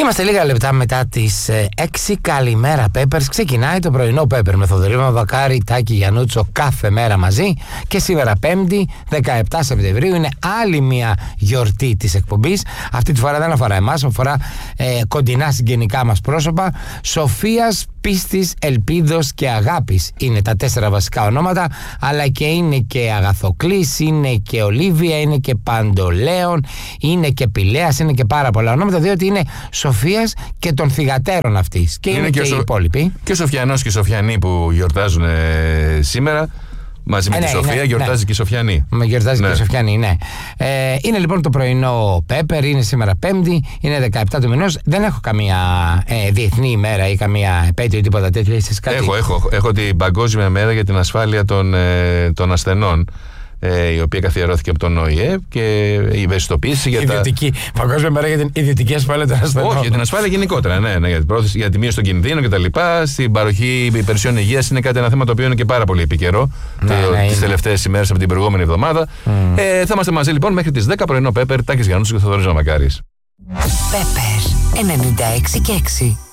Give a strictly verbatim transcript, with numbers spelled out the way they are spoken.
Είμαστε λίγα λεπτά μετά τις έξι. Καλημέρα Peppers. Ξεκινάει το πρωινό Pepper με Θοδωρή Μαυροκάρη, Τάκη Γιαννούτσο κάθε μέρα μαζί. Και σήμερα Πέμπτη, δεκαεπτά Σεπτεμβρίου, είναι άλλη μια γιορτή της εκπομπής. Αυτή τη φορά δεν αφορά εμάς, αφορά ε, κοντινά συγγενικά μας πρόσωπα. Σοφίας, πίστης, ελπίδος και αγάπης είναι τα τέσσερα βασικά ονόματα, αλλά και είναι και Αγαθοκλής, είναι και Ολίβια, είναι και Παντολέων, είναι και Πηλέας, είναι και πάρα πολλά ονόματα, διότι είναι Σοφίας και των θυγατέρων αυτής. Και είναι, είναι και, και οι Σο... υπόλοιποι. Και Σοφιανός και Σοφιανοί που γιορτάζουν ε, σήμερα. Μαζί με ε, τη ναι, Σοφία ναι, γιορτάζει ναι. και η Σοφιανή. Με γιορτάζει ναι. και η Σοφιανή, ναι. Ε, είναι λοιπόν το πρωινό Pepper, είναι σήμερα Πέμπτη, είναι δεκαεπτά του μηνός. Δεν έχω καμία ε, διεθνή ημέρα ή καμία επέτειο ή τίποτα τέτοιο. Έχεις κάτι? Έχω, έχω, έχω την Παγκόσμια Μέρα για την ασφάλεια των, ε, των ασθενών. Ε, η οποία καθιερώθηκε από τον ΟΗΕ και η ευαισθητοποίηση για ιδιωτική, τα. Παγκόσμια Μέρα για την ιδιωτική ασφάλεια των ασθενών. Όχι, για την ασφάλεια γενικότερα, ναι, ναι, για την πρόθεση, για τη μείωση των κινδύνων κτλ. Στην παροχή υπηρεσιών υγείας είναι κάτι ένα θέμα το οποίο είναι και πάρα πολύ επίκαιρο ναι, ναι, τις τελευταίες ημέρες από την προηγούμενη εβδομάδα. Mm. Ε, θα είμαστε μαζί λοιπόν μέχρι τις δέκα πρωινό Pepper, Τάκης Γιαννούτσος και Θοδωρής Μαυροκάρης. Pepper ενενήντα έξι και έξι.